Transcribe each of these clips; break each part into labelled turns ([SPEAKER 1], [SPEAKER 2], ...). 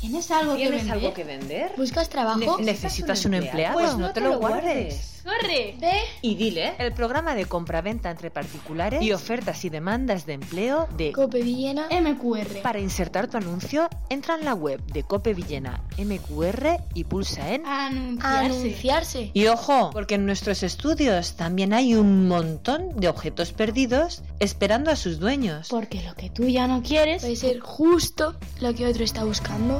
[SPEAKER 1] ¿Tienes algo
[SPEAKER 2] que vender?
[SPEAKER 3] ¿Buscas trabajo?
[SPEAKER 2] ¿Necesitas un empleado? Pues no te lo guardes.
[SPEAKER 1] ¡Corre!
[SPEAKER 3] Ve
[SPEAKER 2] Y dile el programa de compraventa entre particulares y ofertas y demandas de empleo de
[SPEAKER 3] Cope Villena
[SPEAKER 1] MQR.
[SPEAKER 2] Para insertar tu anuncio, entra en la web de Cope Villena MQR y pulsa en
[SPEAKER 3] Anunciarse.
[SPEAKER 2] Y ojo, porque en nuestros estudios también hay un montón de objetos perdidos esperando a sus dueños.
[SPEAKER 1] Porque lo que tú ya no quieres
[SPEAKER 3] Puede ser justo lo que otro está buscando.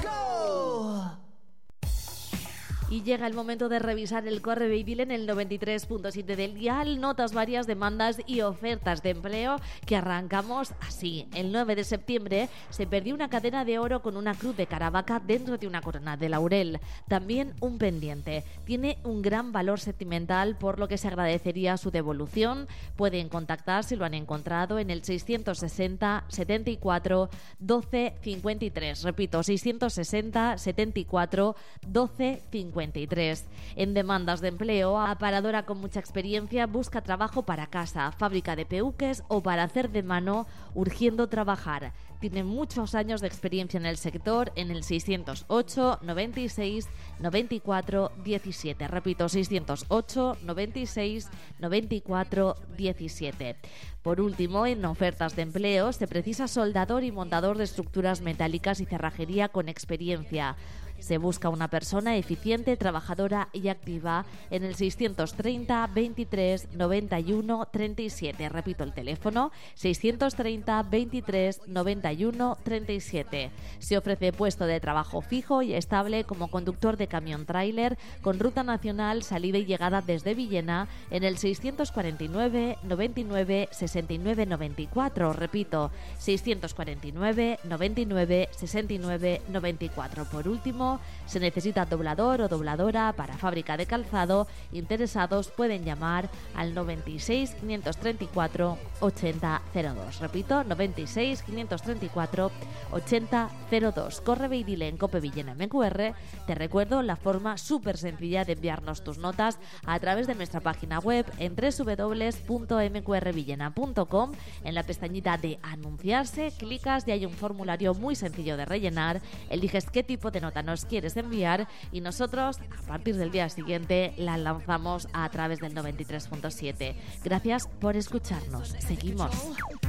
[SPEAKER 4] Y llega el momento de revisar el Corre Baby en el 93.7 del dial, notas varias, demandas y ofertas de empleo que arrancamos así. El 9 de septiembre se perdió una cadena de oro con una cruz de Caravaca dentro de una corona de laurel. También un pendiente. Tiene un gran valor sentimental, por lo que se agradecería su devolución. Pueden contactar si lo han encontrado en el 660 74 12 53. Repito, 660 74 12 53. En demandas de empleo, aparadora con mucha experiencia busca trabajo para casa, fábrica de peluques o para hacer de mano, urgiendo trabajar. Tiene muchos años de experiencia en el sector en el 608 96 94 17. Repito, 608 96 94 17. Por último, en ofertas de empleo se precisa soldador y montador de estructuras metálicas y cerrajería con experiencia. Se busca una persona eficiente, trabajadora y activa en el 630 23 91 37. Repito el teléfono, 630 23 91 37. Se ofrece puesto de trabajo fijo y estable como conductor de camión tráiler con ruta nacional, salida y llegada desde Villena en el 649 99 69 94. Repito, 649 99 69 94. Por último, se necesita doblador o dobladora para fábrica de calzado. Interesados pueden llamar al 96 534 8002. Repito, 96 534 8002. Corre y dile en Cope Villena MQR. Te recuerdo la forma súper sencilla de enviarnos tus notas a través de nuestra página web en www.mqrvillena.com. En la pestañita de anunciarse, clicas y hay un formulario muy sencillo de rellenar. Eliges qué tipo de nota nos quieres enviar y nosotros a partir del día siguiente la lanzamos a través del 93.7. Gracias por escucharnos. Seguimos.